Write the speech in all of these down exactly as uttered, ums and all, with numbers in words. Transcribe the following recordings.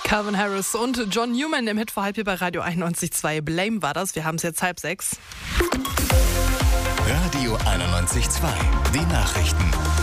Calvin Harris und John Newman im Hit vor halb hier bei Radio einundneunzig Komma zwei. Blame war das. Wir haben es jetzt halb sechs. Radio einundneunzig Komma zwei. Die Nachrichten.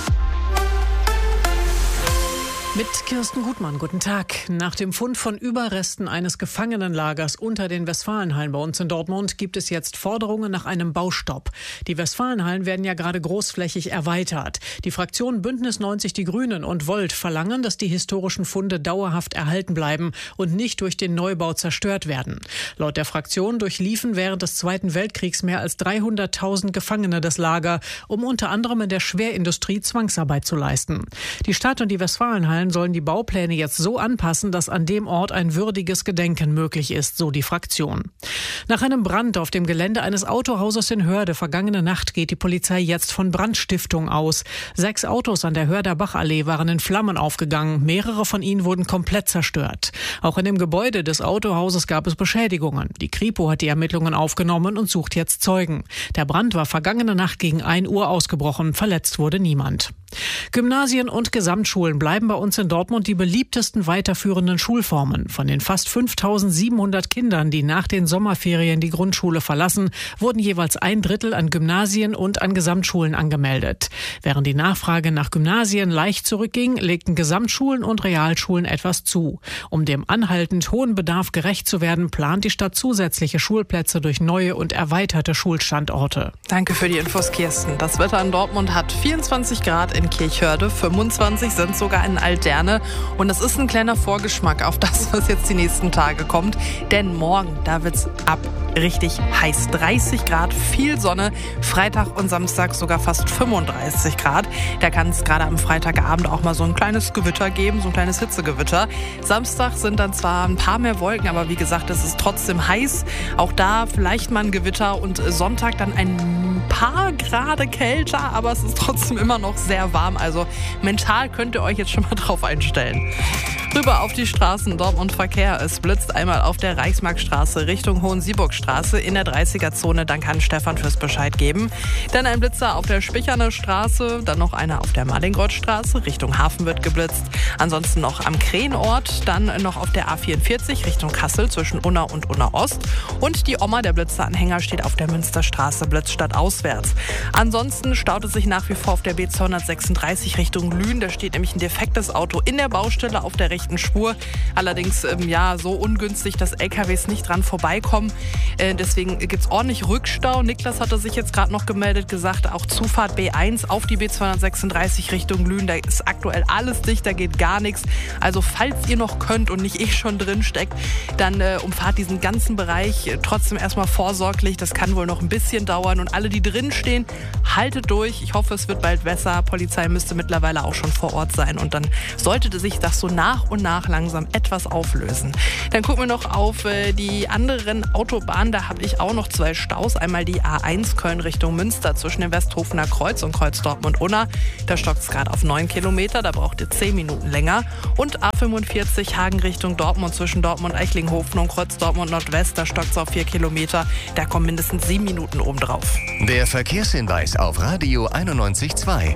Mit Kirsten Gutmann, guten Tag. Nach dem Fund von Überresten eines Gefangenenlagers unter den Westfalenhallen bei uns in Dortmund gibt es jetzt Forderungen nach einem Baustopp. Die Westfalenhallen werden ja gerade großflächig erweitert. Die Fraktionen Bündnis neunzig Die Grünen und Volt verlangen, dass die historischen Funde dauerhaft erhalten bleiben und nicht durch den Neubau zerstört werden. Laut der Fraktion durchliefen während des Zweiten Weltkriegs mehr als dreihunderttausend Gefangene das Lager, um unter anderem in der Schwerindustrie Zwangsarbeit zu leisten. Die Stadt und die Westfalenhallen sollen die Baupläne jetzt so anpassen, dass an dem Ort ein würdiges Gedenken möglich ist, so die Fraktion. Nach einem Brand auf dem Gelände eines Autohauses in Hörde vergangene Nacht geht die Polizei jetzt von Brandstiftung aus. Sechs Autos an der Hörder Bachallee waren in Flammen aufgegangen. Mehrere von ihnen wurden komplett zerstört. Auch in dem Gebäude des Autohauses gab es Beschädigungen. Die Kripo hat die Ermittlungen aufgenommen und sucht jetzt Zeugen. Der Brand war vergangene Nacht gegen ein Uhr ausgebrochen. Verletzt wurde niemand. Gymnasien und Gesamtschulen bleiben bei uns in Dortmund die beliebtesten weiterführenden Schulformen. Von den fast fünftausendsiebenhundert Kindern, die nach den Sommerferien die Grundschule verlassen, wurden jeweils ein Drittel an Gymnasien und an Gesamtschulen angemeldet. Während die Nachfrage nach Gymnasien leicht zurückging, legten Gesamtschulen und Realschulen etwas zu. Um dem anhaltend hohen Bedarf gerecht zu werden, plant die Stadt zusätzliche Schulplätze durch neue und erweiterte Schulstandorte. Danke für die Infos, Kirsten. Das Wetter in Dortmund hat vierundzwanzig Grad in Kirchhörde, fünfundzwanzig sind sogar in Alterne. Und das ist ein kleiner Vorgeschmack auf das, was jetzt die nächsten Tage kommt. Denn morgen, da wird's ab richtig heiß. dreißig Grad, viel Sonne. Freitag und Samstag sogar fast fünfunddreißig Grad. Da kann es gerade am Freitagabend auch mal so ein kleines Gewitter geben, so ein kleines Hitzegewitter. Samstag sind dann zwar ein paar mehr Wolken, aber wie gesagt, es ist trotzdem heiß. Auch da vielleicht mal ein Gewitter und Sonntag dann ein paar Grade kälter, aber es ist trotzdem immer noch sehr warm. Also mental könnt ihr euch jetzt schon mal drauf einstellen. Rüber auf die Straßen, Dortmund Verkehr. Es blitzt einmal auf der Reichsmarktstraße Richtung Hohensieburgstraße in der dreißiger-Zone. Dann kann Stefan fürs Bescheid geben. Dann ein Blitzer auf der Spicherner Straße. Dann noch einer auf der Mallingrothstraße Richtung Hafen wird geblitzt. Ansonsten noch am Krähenort. Dann noch auf der A vierundvierzig Richtung Kassel zwischen Unna und Unna Ost. Und die Oma, der Blitzeranhänger, steht auf der Münsterstraße Blitzstadt auswärts. Ansonsten staut es sich nach wie vor auf der B zweihundertsechsunddreißig Richtung Lünen. Da steht nämlich ein defektes Auto in der Baustelle auf der rechten Spur. Allerdings ähm, ja so ungünstig, dass L K Ws nicht dran vorbeikommen. Äh, deswegen gibt es ordentlich Rückstau. Niklas hatte sich jetzt gerade noch gemeldet, gesagt, auch Zufahrt B eins auf die B zweihundertsechsunddreißig Richtung Lünen. Da ist aktuell alles dicht, da geht gar nichts. Also falls ihr noch könnt und nicht eh schon drin steckt, dann äh, umfahrt diesen ganzen Bereich äh, trotzdem erstmal vorsorglich. Das kann wohl noch ein bisschen dauern. Und alle, die drin stehen, haltet durch. Ich hoffe, es wird bald besser. Polizei müsste mittlerweile auch schon vor Ort sein. Und dann sollte sich das so nach und nach langsam etwas auflösen. Dann gucken wir noch auf äh, die anderen Autobahnen. Da habe ich auch noch zwei Staus. Einmal die A eins Köln Richtung Münster zwischen dem Westhofener Kreuz und Kreuz Dortmund-Unna. Da stockt es gerade auf neun Kilometer. Da braucht ihr zehn Minuten länger. Und A fünfundvierzig Hagen Richtung Dortmund zwischen Dortmund-Eichlinghofen und Kreuz Dortmund-Nordwest. Da stockt es auf vier Kilometer. Da kommen mindestens sieben Minuten obendrauf. Der Verkehrshinweis auf Radio einundneunzig Komma zwei.